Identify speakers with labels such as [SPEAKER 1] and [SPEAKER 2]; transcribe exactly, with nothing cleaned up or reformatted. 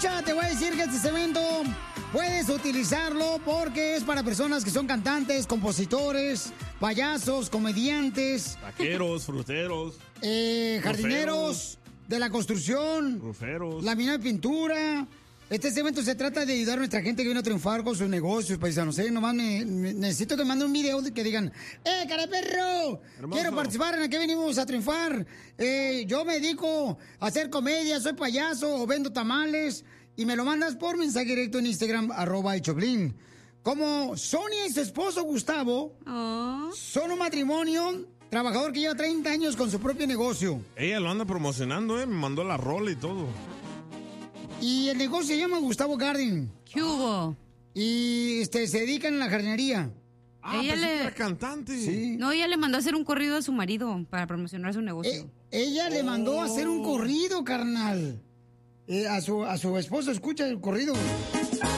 [SPEAKER 1] escucha, te voy a decir que este segmento puedes utilizarlo porque es para personas que son cantantes, compositores, payasos, comediantes,
[SPEAKER 2] Taqueros, fruteros,
[SPEAKER 1] eh, jardineros de la construcción,
[SPEAKER 2] ruferos.
[SPEAKER 1] laminado de pintura. Este segmento se trata de ayudar a nuestra gente que viene a triunfar con sus negocios, paisanos. ¿eh? Nomás me, me- necesito que manden un video de que digan, ¡eh, cara de perro!
[SPEAKER 2] Hermoso.
[SPEAKER 1] Quiero participar, ¿en qué venimos a triunfar? Eh, yo me dedico a hacer comedia, soy payaso o vendo tamales. Y me lo mandas por mensaje directo en Instagram, arroba el Choplin. Como Sonia y su esposo Gustavo son un matrimonio trabajador que lleva treinta años con su propio negocio.
[SPEAKER 2] Ella lo anda promocionando, ¿eh? Me mandó la rola y todo.
[SPEAKER 1] Y el negocio se llama Gustavo Garden.
[SPEAKER 3] ¿Qué hubo?
[SPEAKER 1] Y este, se dedican a la jardinería.
[SPEAKER 2] Ah,
[SPEAKER 3] Ella
[SPEAKER 2] pensé
[SPEAKER 3] le-
[SPEAKER 2] que era cantante.
[SPEAKER 1] Sí.
[SPEAKER 3] No, ella le mandó a hacer un corrido a su marido para promocionar su negocio.
[SPEAKER 1] Eh, ella le mandó a hacer un corrido, carnal. Eh, a, su, a su esposo, escucha el corrido.